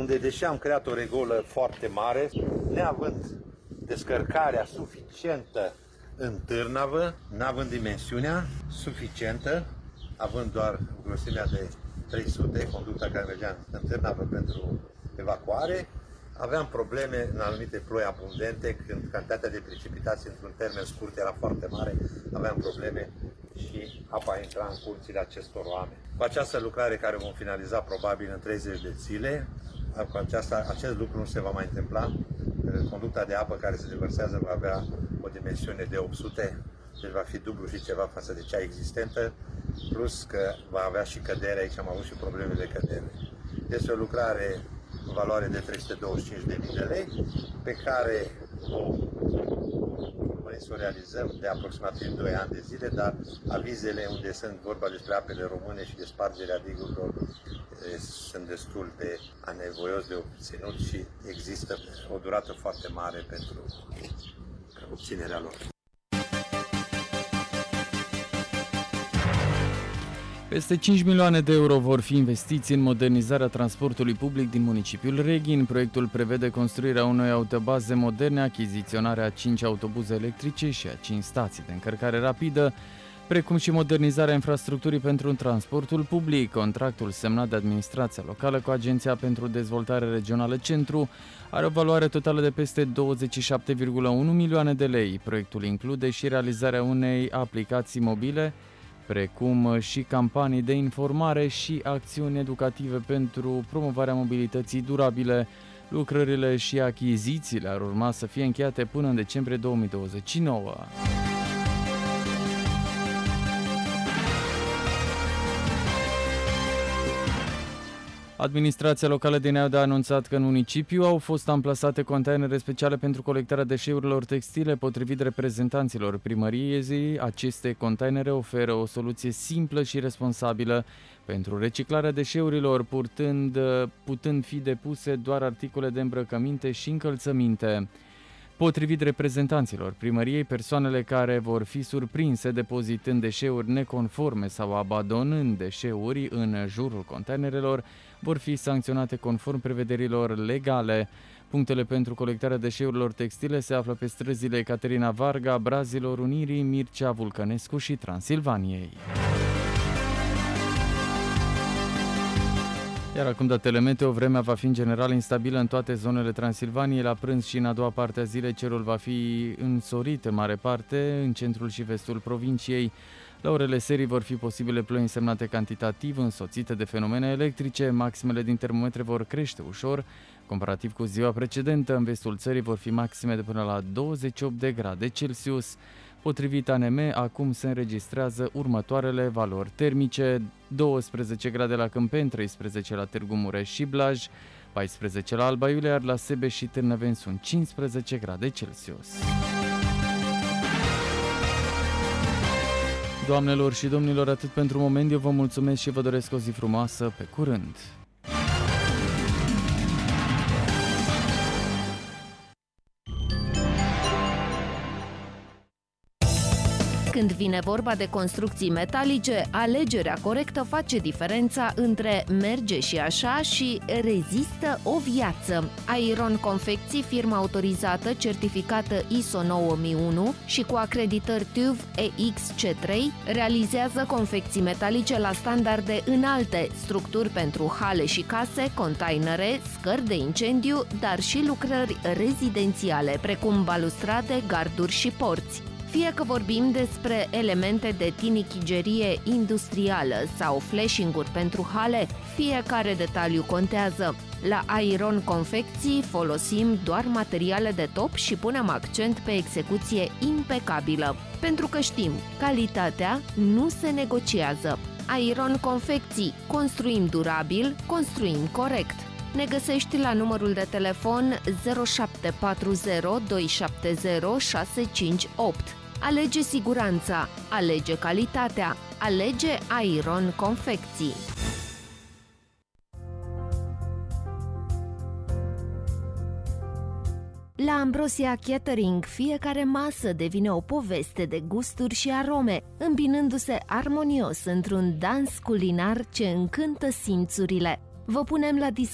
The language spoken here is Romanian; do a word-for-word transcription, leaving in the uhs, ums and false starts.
unde, deși am creat o regulă foarte mare, neavând descărcarea suficientă în Târnavă, n-având dimensiunea suficientă, având doar grosimea de trei sute, conducta care mergea în Târnavă pentru evacuare, aveam probleme în anumite ploi abundente, când cantitatea de precipitații într-un termen scurt era foarte mare, aveam probleme și apa intra în curțile acestor oameni. Cu această lucrare, care vom finaliza probabil în treizeci de zile, cu aceasta, acest lucru nu se va mai întâmpla. Conducta de apă care se devărsează va avea o dimensiune de opt sute, deci va fi dublu și ceva față de cea existentă, plus că va avea și cădere, aici am avut și probleme de cădere. Este o lucrare în valoare de trei sute douăzeci și cinci de mii de lei, pe care o, să o realizăm de aproximativ doi ani de zile, dar avizele unde sunt vorba despre apele române și de spargerea digurilor sunt destul de anevoios de obținut și există o durată foarte mare pentru obținerea lor. Peste cinci milioane de euro vor fi investiți în modernizarea transportului public din municipiul Reghin. Proiectul prevede construirea unei autobaze moderne, achiziționarea a cinci autobuze electrice și a cinci stații de încărcare rapidă, precum și modernizarea infrastructurii pentru transportul public. Contractul semnat de administrația locală cu Agenția pentru Dezvoltare Regională Centru are o valoare totală de peste douăzeci și șapte virgulă unu milioane de lei. Proiectul include și realizarea unei aplicații mobile, precum și campanii de informare și acțiuni educative pentru promovarea mobilității durabile. Lucrările și achizițiile ar urma să fie încheiate până în decembrie două mii douăzeci și nouă. Administrația locală din Neamț a anunțat că în municipiu au fost amplasate containere speciale pentru colectarea deșeurilor textile. Potrivit reprezentanților primăriei, aceste containere oferă o soluție simplă și responsabilă pentru reciclarea deșeurilor, putând, putând fi depuse doar articole de îmbrăcăminte și încălțăminte. Potrivit reprezentanților primăriei, persoanele care vor fi surprinse depozitând deșeuri neconforme sau abandonând deșeuri în jurul containerelor vor fi sancționate conform prevederilor legale. Punctele pentru colectarea deșeurilor textile se află pe străzile Caterina Varga, Brazilor, Unirii, Mircea Vulcănescu și Transilvaniei. Iar acum datele meteo, vremea va fi în general instabilă în toate zonele Transilvaniei. La prânz și în a doua parte a zilei cerul va fi însorit în mare parte în centrul și vestul provinciei. La orele serii vor fi posibile ploi însemnate cantitativ, însoțite de fenomene electrice. Maximele din termometre vor crește ușor. Comparativ cu ziua precedentă, în vestul țării vor fi maxime de până la douăzeci și opt de grade Celsius. Potrivit A N M, acum se înregistrează următoarele valori termice: douăsprezece grade la Câmpeni, treisprezece la Târgu Mureș și Blaj, paisprezece la Alba Iulia, iar la Sebeș și Târnăveni sunt cincisprezece grade Celsius. Doamnelor și domnilor, atât pentru moment. Eu vă mulțumesc și vă doresc o zi frumoasă. Pe curând! Când vine vorba de construcții metalice, alegerea corectă face diferența între merge și așa și rezistă o viață. Aeron Confecții, firmă autorizată, certificată I S O nouă mii unu și cu acreditări T U V E X C trei, realizează confecții metalice la standarde înalte, structuri pentru hale și case, containere, scări de incendiu, dar și lucrări rezidențiale, precum balustrade, garduri și porți. Fie că vorbim despre elemente de tinichigerie industrială sau flashing-uri pentru hale, fiecare detaliu contează. La Aeron Confecții folosim doar materiale de top și punem accent pe execuție impecabilă, pentru că știm, calitatea nu se negociază. Aeron Confecții, construim durabil, construim corect. Ne găsești la numărul de telefon zero șapte patru zero doi șapte zero șase cinci opt. Alege siguranța, alege calitatea, alege Aeron Confecții. La Ambrosia Catering, fiecare masă devine o poveste de gusturi și arome, îmbinându-se armonios într-un dans culinar ce încântă simțurile. Vă punem la dispoziție